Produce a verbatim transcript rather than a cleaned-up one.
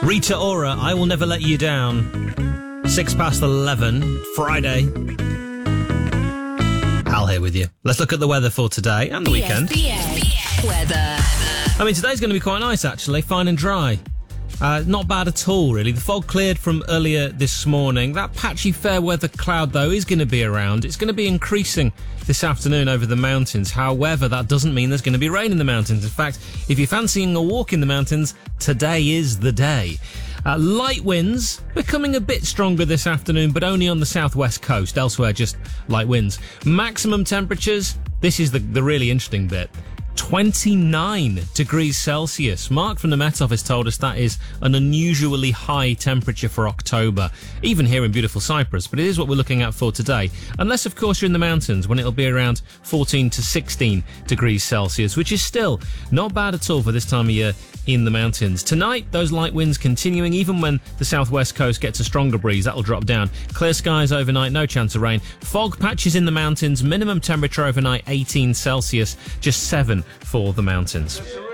Rita Ora, I Will Never Let You Down. Six past eleven, Friday. Al here with you. Let's look at the weather for today and the weekend. B S B S Weather. I mean, today's going to be quite nice, actually. Fine and dry. Uh, not bad at all, really. The fog cleared from earlier this morning. That patchy fair weather cloud, though, is going to be around. It's going to be increasing this afternoon over the mountains. However, that doesn't mean there's going to be rain in the mountains. In fact, if you're fancying a walk in the mountains, today is the day. Uh, light winds becoming a bit stronger this afternoon, but only on the southwest coast. Elsewhere, just light winds. Maximum temperatures, this is the, the really interesting bit. twenty-nine degrees Celsius. Mark from the Met Office told us that is an unusually high temperature for October, even here in beautiful Cyprus, but it is what we're looking at for today. Unless, of course, you're in the mountains, when it'll be around fourteen to sixteen degrees Celsius, which is still not bad at all for this time of year in the mountains. Tonight, those light winds continuing, even when the southwest coast gets a stronger breeze, that'll drop down. Clear skies overnight, no chance of rain. Fog patches in the mountains, minimum temperature overnight eighteen Celsius, just seven for the mountains.